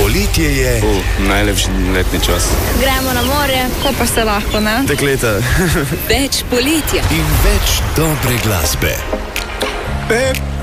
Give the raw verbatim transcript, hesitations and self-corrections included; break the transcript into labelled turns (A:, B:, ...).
A: Poletje je
B: uh, najlepši letni čas.
C: Gremo na morje, ko pa se lahko, ne?
B: Dekleta.
D: Več poletja
A: in več dobre glasbe.
B: Pep.